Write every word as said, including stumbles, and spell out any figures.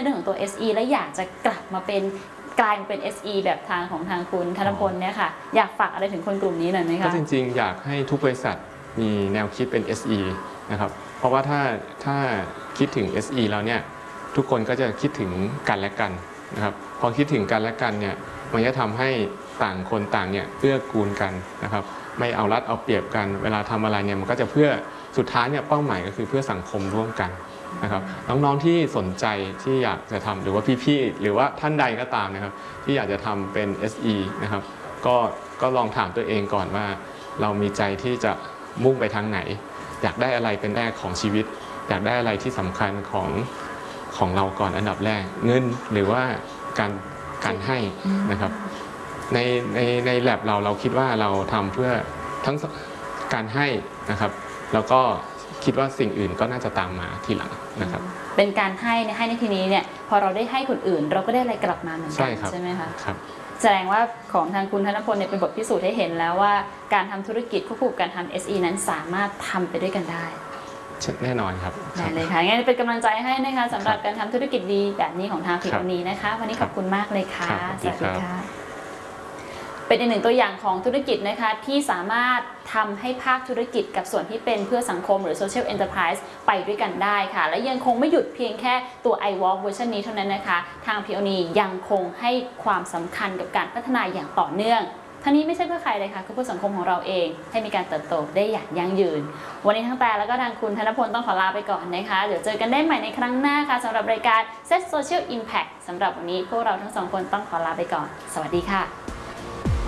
เรื่องของตัว เอส อี และอยากจะกลับมาเป็นกลายเป็น เอส อี แบบทางของทางคุณธนพลเนี่ยค่ะอยากฝากอะไรถึงคนกลุ่มนี้หน่อยไหมคะก็จริงๆอยากให้ทุกบริษัทมีแนวคิดเป็น เอส อี นะครับเพราะว่าถ้าถ้าคิดถึง เอส อี แล้วเนี่ยทุกคนก็จะคิดถึงกันและกันนะครับพอคิดถึงกันและกันเนี่ยมันจะทำให้ต่างคนต่างเนี่ยเอื้อกูลกันนะครับไม่เอารัดเอาเปรียบกันเวลาทำอะไรเนี่ยมันก็จะเพื่อสุดท้ายเนี่ยเป้าหมายก็คือเพื่อสังคมร่วมกันนะครับน้องๆที่สนใจที่อยากจะทำหรือว่าพี่ๆหรือว่าท่านใดก็ตามนะครับที่อยากจะทำเป็น เอส อี นะครับก็ก็ลองถามตัวเองก่อนว่าเรามีใจที่จะมุ่งไปทางไหนอยากได้อะไรเป็นแรกของชีวิตอยากได้อะไรที่สำคัญของของเราก่อนอันดับแรกเงินหรือว่าการการให้นะครับในในในแลบเราเราคิดว่าเราทำเพื่อทั้งการให้นะครับแล้วก็คิดว่าสิ่งอื่นก็น่าจะตามมาทีหลังนะครับเป็นการให้ในให้ในทีนี้เนี่ยพอเราได้ให้คนอื่นเราก็ได้อะไรกลับมาเหมือนกันใช่ไหมคะครับแสดงว่าของทางคุณธนพลเนี่ยเป็นบทพิสูจน์ให้เห็นแล้วว่าการทำธุรกิจควบคู่กับการทำ เอส อี นั้นสามารถทำไปด้วยกันได้แน่นอนครับได้เลยค่ะงั้นเป็นกำลังใจให้นะคะสำหรับการทำธุรกิจดีแบบนี้ของทางพีโอนีนะคะวันนี้ขอบคุณมากเลยค่ะสวัสดีค่ะเป็นอีกหนึ่งตัวอย่างของธุรกิจนะคะที่สามารถทำให้ภาคธุรกิจกับส่วนที่เป็นเพื่อสังคมหรือ Social Enterprise ไปด้วยกันได้ค่ะและยังคงไม่หยุดเพียงแค่ตัว ไอ วอล์ก เวอร์ชันนี้เท่านั้นนะคะทาง พี โอ นี ยังคงให้ความสำคัญกับการพัฒนาอย่างต่อเนื่องทั้งนี้ไม่ใช่เพื่อใครเลยค่ะก็เพื่อสังคมของเราเองให้มีการเติบโตได้อย่างยั่งยืนวันนี้ทั้งแต่แล้วก็ทางคุณธนพลต้องขอลาไปก่อนนะคะเดี๋ยวเจอกันได้ใหม่ในครั้งหน้าค่ะสำหรับรายการ Set Social Impact สำหรับวันนี้พวกเราทั้งสองคนต้องขอลาไปก่อนสวัสดีค่ะ